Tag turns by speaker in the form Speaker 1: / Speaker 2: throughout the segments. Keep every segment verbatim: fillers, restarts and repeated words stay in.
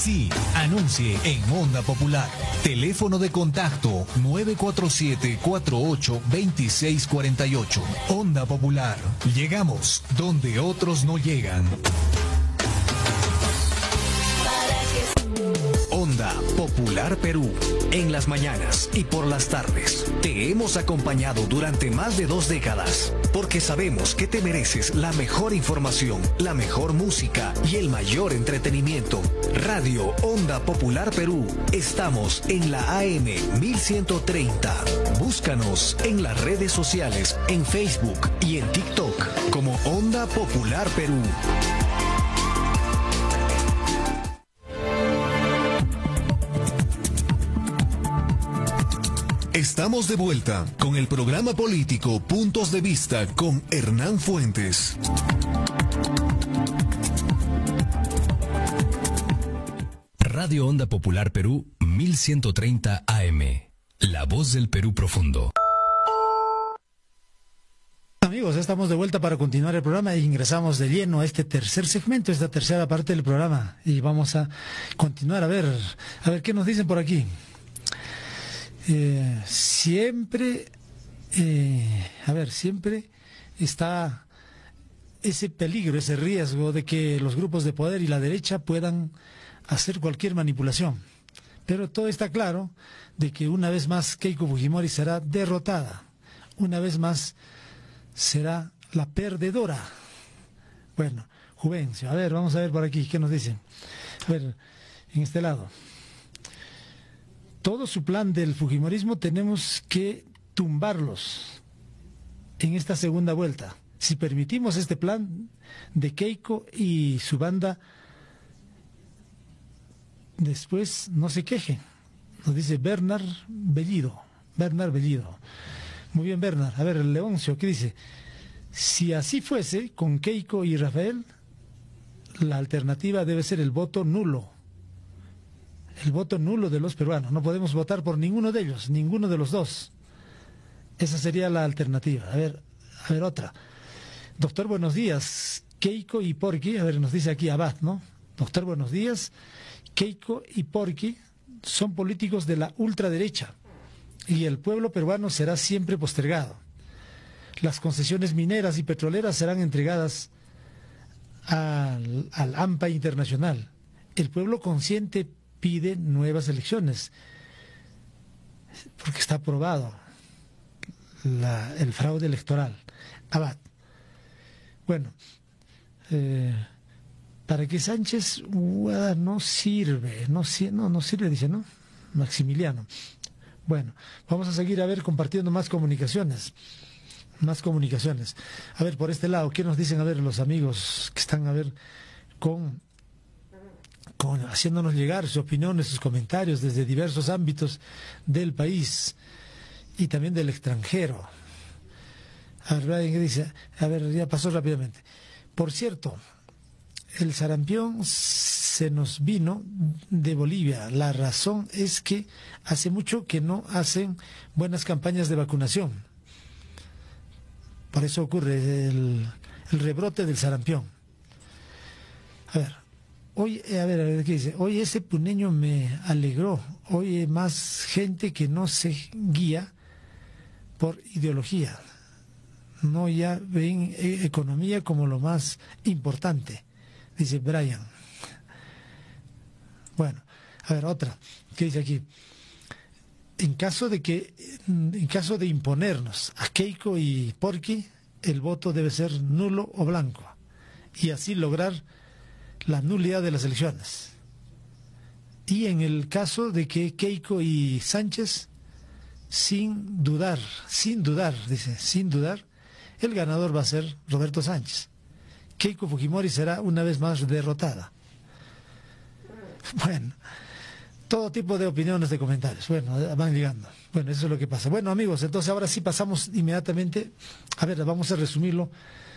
Speaker 1: Sí, anuncie en Onda Popular. Teléfono de contacto nueve cuatro siete, cuatro ocho, dos seis cuatro ocho. Onda Popular. Llegamos donde otros no llegan. Onda Popular Perú. En las mañanas y por las tardes. Te hemos acompañado durante más de dos décadas. Porque sabemos que te mereces la mejor información, la mejor música y el mayor entretenimiento. Radio Onda Popular Perú. Estamos en la A M mil ciento treinta. Búscanos en las redes sociales, en Facebook y en TikTok como Onda Popular Perú. Estamos de vuelta con el programa político Puntos de Vista con Hernán Fuentes. Radio Onda Popular Perú mil ciento treinta A M. La voz del Perú profundo.
Speaker 2: Amigos, estamos de vuelta para continuar el programa e ingresamos de lleno a este tercer segmento, esta tercera parte del programa. Y vamos a continuar a ver, a ver qué nos dicen por aquí. Eh, siempre, eh, a ver, siempre está ese peligro, ese riesgo de que los grupos de poder y la derecha puedan hacer cualquier manipulación. Pero todo está claro de que una vez más Keiko Fujimori será derrotada, una vez más será la perdedora. Bueno, Juvencio, a ver, vamos a ver por aquí, ¿qué nos dicen? A ver, en este lado. Todo su plan del fujimorismo tenemos que tumbarlos en esta segunda vuelta. Si permitimos este plan de Keiko y su banda, después no se quejen. Nos dice Bernard Bellido. Bernard Bellido. Muy bien, Bernard. A ver, el Leoncio, ¿qué dice? Si así fuese, con Keiko y Rafael, la alternativa debe ser el voto nulo. El voto nulo de los peruanos. No podemos votar por ninguno de ellos, ninguno de los dos. Esa sería la alternativa. A ver, a ver otra. Doctor, buenos días. Keiko y Porky, a ver, nos dice aquí Abad, ¿no? Doctor, buenos días. Keiko y Porky son políticos de la ultraderecha y el pueblo peruano será siempre postergado. Las concesiones mineras y petroleras serán entregadas al, al A M P A internacional. El pueblo consciente pide nuevas elecciones porque está aprobado la, el fraude electoral. Abad. Bueno, eh, para que Sánchez uh, no sirve, no, no, no sirve, dice, ¿no? Maximiliano. Bueno, vamos a seguir a ver compartiendo más comunicaciones, más comunicaciones. A ver, por este lado, ¿qué nos dicen, a ver, los amigos que están, a ver, con... Con, haciéndonos llegar sus opiniones, sus comentarios desde diversos ámbitos del país y también del extranjero? A ver, Brian, ¿qué dice? A ver, ya pasó rápidamente. Por cierto, el sarampión se nos vino de Bolivia. La razón es que hace mucho que no hacen buenas campañas de vacunación. Por eso ocurre el, el rebrote del sarampión. A ver. Hoy, a ver, a ver, ¿qué dice? Hoy ese puneño me alegró. Hoy hay más gente que no se guía por ideología. No ya ven economía como lo más importante, dice Brian. Bueno, a ver, otra. ¿Qué dice aquí? En caso de que, en caso de imponernos a Keiko y Porky, el voto debe ser nulo o blanco. Y así lograr la nulidad de las elecciones. Y en el caso de que Keiko y Sánchez, sin dudar, sin dudar, dice, sin dudar, el ganador va a ser Roberto Sánchez. Keiko Fujimori será una vez más derrotada. Bueno, todo tipo de opiniones, de comentarios. Bueno, van llegando. Bueno, eso es lo que pasa. Bueno, amigos, entonces ahora sí pasamos inmediatamente. A ver, vamos a resumirlo.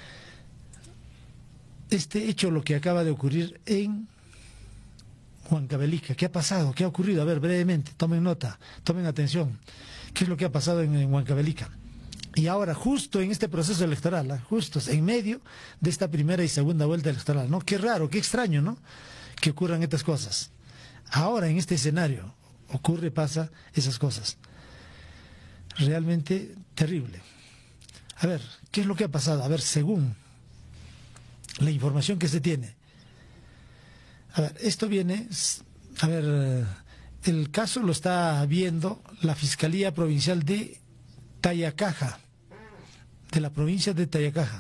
Speaker 2: Este hecho, lo que acaba de ocurrir en Huancavelica. ¿Qué ha pasado? ¿Qué ha ocurrido? A ver, brevemente, tomen nota, tomen atención. ¿Qué es lo que ha pasado en, en Huancavelica? Y ahora, justo en este proceso electoral, ¿eh? justo en medio de esta primera y segunda vuelta electoral, ¿no? Qué raro, qué extraño, ¿no? Que ocurran estas cosas. ahora en este escenario ocurre, pasa esas cosas. Realmente terrible. A ver, ¿qué es lo que ha pasado? A ver, según la información que se tiene. A ver, esto viene, a ver, el caso lo está viendo la Fiscalía Provincial de Tayacaja, de la provincia de Tayacaja.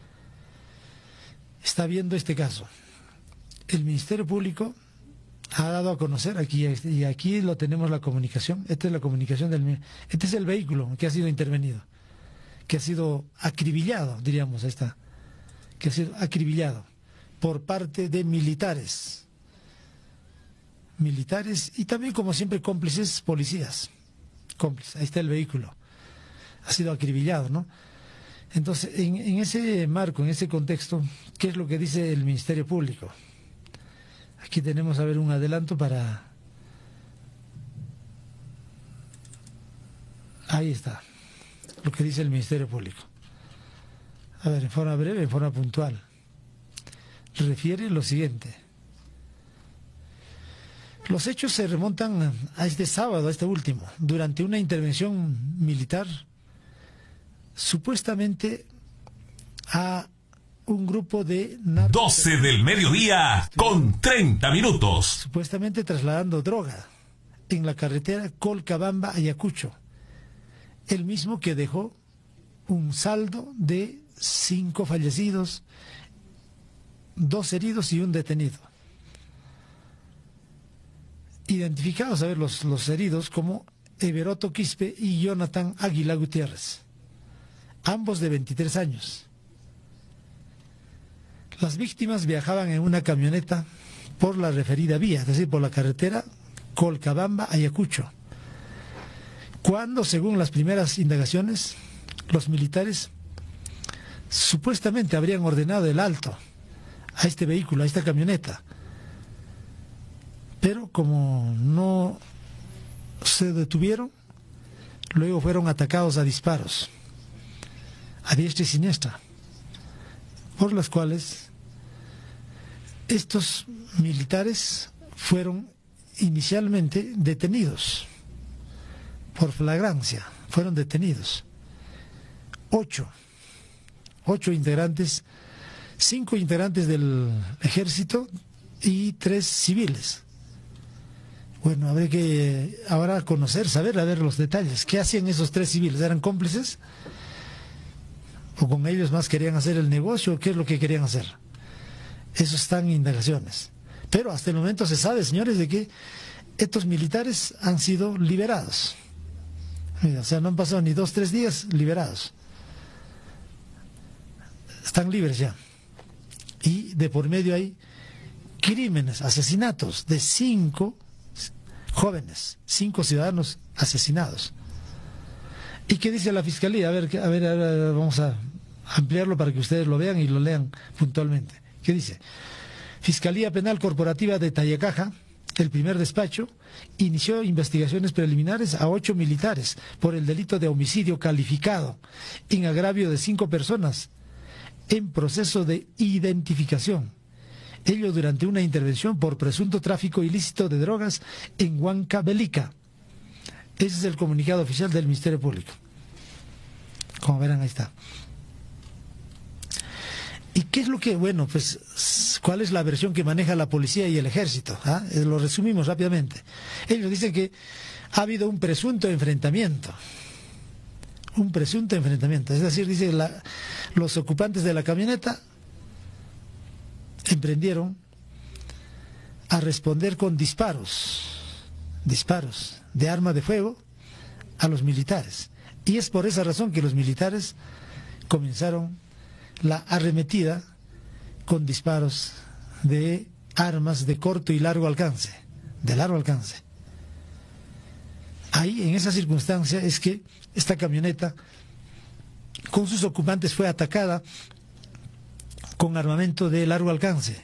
Speaker 2: Está viendo este caso. El Ministerio Público ha dado a conocer, aquí y aquí lo tenemos la comunicación, esta es la comunicación del, este es el vehículo que ha sido intervenido, que ha sido acribillado, diríamos, ahí está, que ha sido acribillado por parte de militares, militares y también, como siempre, cómplices policías, cómplices, ahí está el vehículo, ha sido acribillado, ¿no? Entonces, en, en ese marco, en ese contexto, ¿qué es lo que dice el Ministerio Público? Aquí tenemos, a ver, un adelanto para... Ahí está, lo que dice el Ministerio Público. A ver, en forma breve, en forma puntual. Refiere lo siguiente. Los hechos se remontan a este sábado, a este último, durante una intervención militar, supuestamente a un grupo de...
Speaker 3: doce del mediodía con treinta minutos.
Speaker 2: Supuestamente trasladando droga en la carretera Colcabamba-Ayacucho. El mismo que dejó un saldo de cinco fallecidos, dos heridos y un detenido. Identificados, a ver, los, los heridos como Everoto Quispe y Jonathan Águila Gutiérrez, ambos de veintitrés años. Las víctimas viajaban en una camioneta por la referida vía, es decir, por la carretera Colcabamba-Ayacucho, cuando, según las primeras indagaciones, los militares supuestamente habrían ordenado el alto a este vehículo, a esta camioneta, pero como no se detuvieron, luego fueron atacados a disparos, a diestra y siniestra, por las cuales estos militares fueron inicialmente detenidos por flagrancia, fueron detenidos. Ocho, ocho integrantes, cinco integrantes del ejército y tres civiles. Bueno, habría que ahora conocer, saber, a ver los detalles. ¿Qué hacían esos tres civiles? ¿Eran cómplices? ¿O con ellos más querían hacer el negocio? ¿Qué es lo que querían hacer? Eso están en indagaciones. Pero hasta el momento se sabe, señores, de que estos militares han sido liberados. O sea, no han pasado ni dos, tres días liberados. Están libres ya. Y de por medio hay crímenes, asesinatos de cinco jóvenes, cinco ciudadanos asesinados. ¿Y qué dice la Fiscalía? A ver, a ver, a ver, vamos a ampliarlo para que ustedes lo vean y lo lean puntualmente. ¿Qué dice? Fiscalía Penal Corporativa de Tayacaja, el primer despacho, inició investigaciones preliminares a ocho militares por el delito de homicidio calificado en agravio de cinco personas en proceso de identificación. Ello durante una intervención por presunto tráfico ilícito de drogas en Huancavelica. Ese es el comunicado oficial del Ministerio Público. Como verán, ahí está. ¿Y qué es lo que, bueno, pues, cuál es la versión que maneja la policía y el ejército? ¿Ah? Lo resumimos rápidamente. Ellos dicen que ha habido un presunto enfrentamiento. Un presunto enfrentamiento. Es decir, dice la, los ocupantes de la camioneta emprendieron a responder con disparos, disparos de arma de fuego a los militares. Y es por esa razón que los militares comenzaron la arremetida con disparos de armas de corto y largo alcance, de largo alcance. Ahí, en esa circunstancia, es que esta camioneta con sus ocupantes fue atacada con armamento de largo alcance,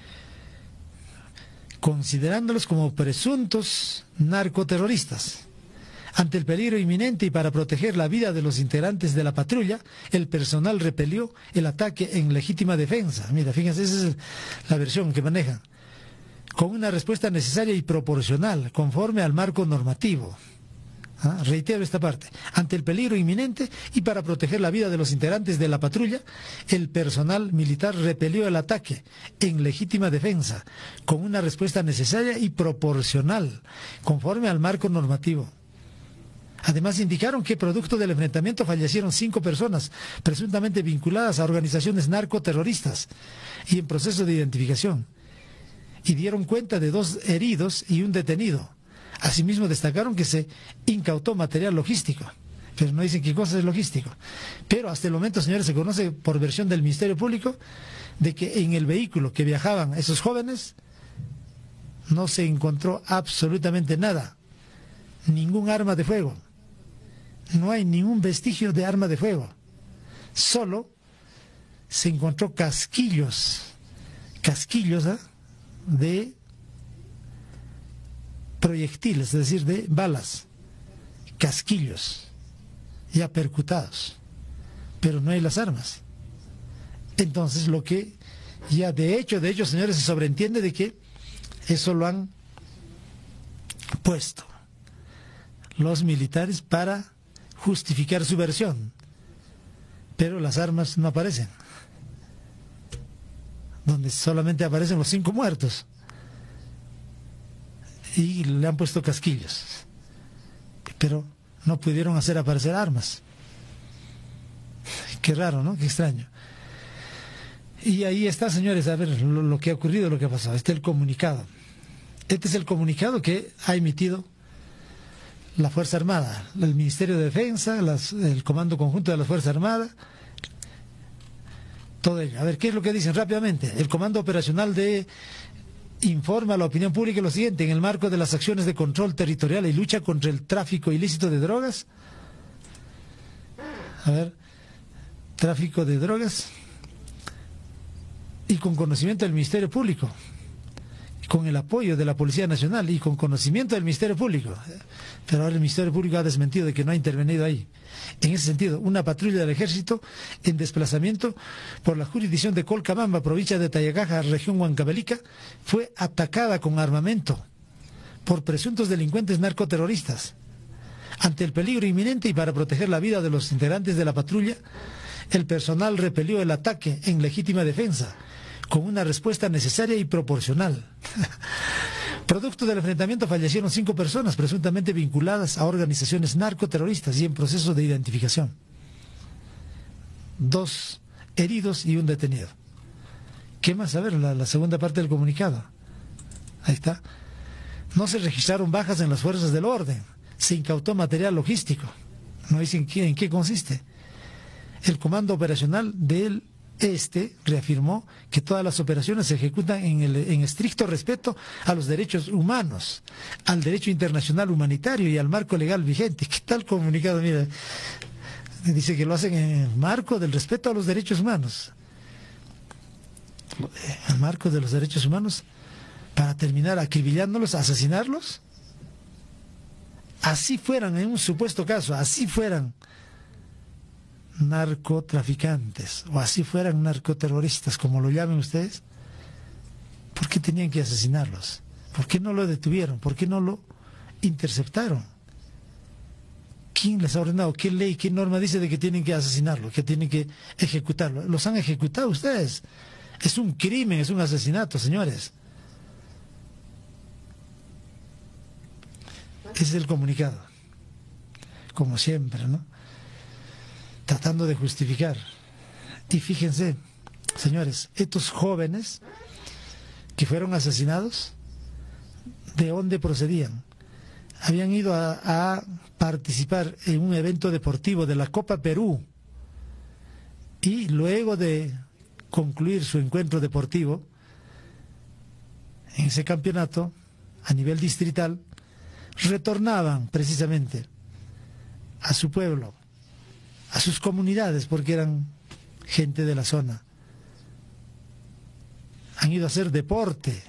Speaker 2: considerándolos como presuntos narcoterroristas. Ante el peligro inminente y para proteger la vida de los integrantes de la patrulla, el personal repelió el ataque en legítima defensa. Mira, fíjense, esa es la versión que manejan. con una respuesta necesaria y proporcional, conforme al marco normativo. ¿Ah? Reitero esta parte. Ante el peligro inminente y para proteger la vida de los integrantes de la patrulla, el personal militar repelió el ataque en legítima defensa, con una respuesta necesaria y proporcional, conforme al marco normativo. Además, indicaron que producto del enfrentamiento fallecieron cinco personas, presuntamente vinculadas a organizaciones narcoterroristas y en proceso de identificación, y dieron cuenta de dos heridos y un detenido. Asimismo, destacaron que se incautó material logístico, pero no dicen qué cosa es logístico. Pero hasta el momento, señores, se conoce por versión del Ministerio Público de que en el vehículo que viajaban esos jóvenes no se encontró absolutamente nada, ningún arma de fuego, no hay ningún vestigio de arma de fuego, solo se encontró casquillos, casquillos ¿eh? de proyectiles, es decir, de balas, casquillos ya percutados, pero no hay las armas. Entonces, lo que ya de hecho, de hecho, señores, se sobreentiende de que eso lo han puesto los militares para justificar su versión, pero las armas no aparecen, donde solamente aparecen los cinco muertos. Y le han puesto casquillos, pero no pudieron hacer aparecer armas. Qué raro, ¿no? Qué extraño. Y ahí está, señores, a ver lo, lo que ha ocurrido, lo que ha pasado. Este es el comunicado. Este es el comunicado que ha emitido la Fuerza Armada, el Ministerio de Defensa, las, el Comando Conjunto de la Fuerza Armada, todo ello. A ver, ¿qué es lo que dicen rápidamente? El Comando Operacional de informa a la opinión pública lo siguiente: en el marco de las acciones de control territorial y lucha contra el tráfico ilícito de drogas, a ver, tráfico de drogas, y con conocimiento del Ministerio Público, con el apoyo de la Policía Nacional y con conocimiento del Ministerio Público, pero ahora el Ministerio Público ha desmentido de que no ha intervenido ahí. En ese sentido, una patrulla del Ejército en desplazamiento por la jurisdicción de Colcabamba, provincia de Tayacaja, región Huancavelica, fue atacada con armamento por presuntos delincuentes narcoterroristas. Ante el peligro inminente y para proteger la vida de los integrantes de la patrulla, el personal repelió el ataque en legítima defensa, con una respuesta necesaria y proporcional. Producto del enfrentamiento fallecieron cinco personas presuntamente vinculadas a organizaciones narcoterroristas y en proceso de identificación. Dos heridos y un detenido. ¿Qué más? A ver, la, la segunda parte del comunicado. Ahí está. No se registraron bajas en las fuerzas del orden. Se incautó material logístico. No dicen qué, en qué consiste. El Comando Operacional del Este reafirmó que todas las operaciones se ejecutan en, el, en estricto respeto a los derechos humanos, al derecho internacional humanitario y al marco legal vigente. ¿Qué tal comunicado? Mira, dice que lo hacen en el marco del respeto a los derechos humanos. El marco de los derechos humanos, para terminar acribillándolos, asesinarlos. Así fueran, en un supuesto caso, así fueran narcotraficantes o así fueran narcoterroristas, como lo llamen ustedes, ¿por qué tenían que asesinarlos? ¿Por qué no lo detuvieron? ¿Por qué no lo interceptaron? ¿Quién les ha ordenado? ¿Qué ley, qué norma dice de que tienen que asesinarlo, que tienen que ejecutarlo? Los han ejecutado ustedes. Es un crimen, es un asesinato, señores. Ese es el comunicado, como siempre, ¿no? Tratando de justificar. Y fíjense, señores, estos jóvenes que fueron asesinados, ¿de dónde procedían? Habían ido a, a participar en un evento deportivo de la Copa Perú, y luego de concluir su encuentro deportivo en ese campeonato a nivel distrital, retornaban precisamente a su pueblo, a sus comunidades, porque eran gente de la zona. Han ido a hacer deporte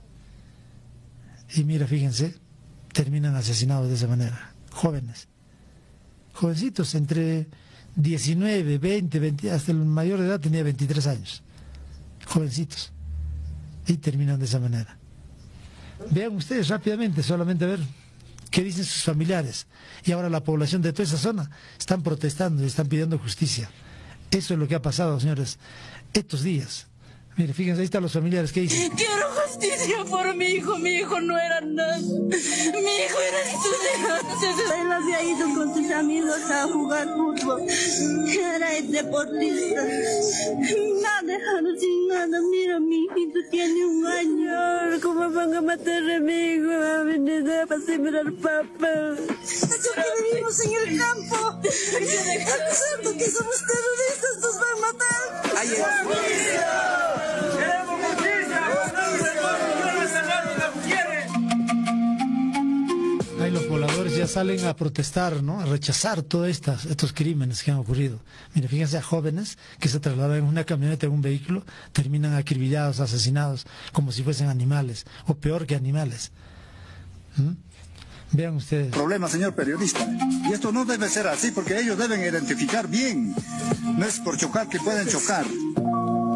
Speaker 2: y mira, fíjense, terminan asesinados de esa manera. Jóvenes, jovencitos, entre diecinueve, veinte, veinte, hasta el mayor de edad tenía veintitrés años, jovencitos, y terminan de esa manera. Vean ustedes rápidamente, solamente a ver qué dicen sus familiares. Y ahora la población de toda esa zona están protestando y están pidiendo justicia. Eso es lo que ha pasado, señores, estos días. Mire, fíjense, ahí están los familiares que dicen.
Speaker 4: Quiero justicia por mi hijo, mi hijo no era nada. Mi hijo era estudiante. Él había ido con sus amigos a jugar fútbol. Era deportista. Me ha dejado sin nada. Mira, mi hijito tiene un año. ¿Cómo van a matar a mi hijo? A venir a sembrar papa. Nosotros vivimos en el campo. Acusando que somos terroristas, nos van a matar. ¡Ay,
Speaker 2: Ahí los pobladores ya salen a protestar, ¿no? A rechazar todos estos, estos crímenes que han ocurrido. Mire, fíjense a jóvenes que se trasladan en una camioneta, en un vehículo, terminan acribillados, asesinados, como si fuesen animales, o peor que animales. ¿Mm? Vean ustedes.
Speaker 5: Problema, señor periodista. Y esto no debe ser así, porque ellos deben identificar bien. No es por chocar que pueden chocar.